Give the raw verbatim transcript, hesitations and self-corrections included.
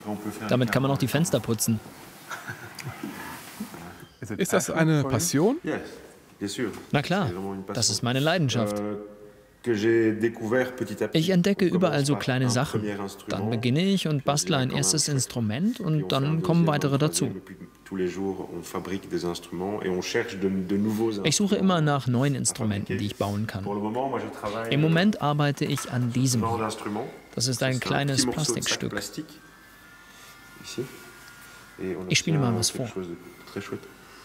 Damit kann man auch die Fenster putzen. Ist das eine Passion? Na klar, das ist meine Leidenschaft. Ich entdecke überall so kleine Sachen. Dann beginne ich und bastle ein erstes Instrument und dann kommen weitere dazu. Ich suche immer nach neuen Instrumenten, die ich bauen kann. Im Moment arbeite ich an diesem hier. Das ist ein kleines Plastikstück. Ich spiele mal was vor.